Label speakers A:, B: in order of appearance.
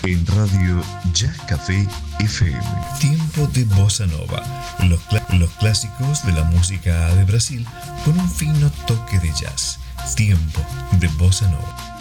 A: en Radio Jazz Café FM.
B: Tiempo de Bossa Nova, los clásicos de la música de Brasil con un fino toque de jazz. Tiempo de Bossa Nova.